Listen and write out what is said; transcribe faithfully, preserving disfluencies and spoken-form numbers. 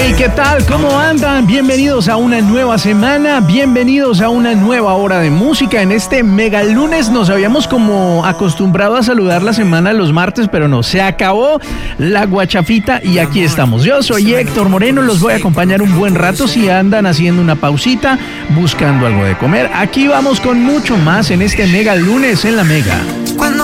Hey, ¿qué tal? ¿Cómo andan? Bienvenidos a una nueva semana, bienvenidos a una nueva hora de música. En este mega lunes nos habíamos como acostumbrado a saludar la semana los martes, pero no, se acabó la guachafita y aquí estamos. Yo soy Héctor Moreno, los voy a acompañar un buen rato si andan haciendo una pausita, buscando algo de comer. Aquí vamos con mucho más en este mega lunes en la Mega.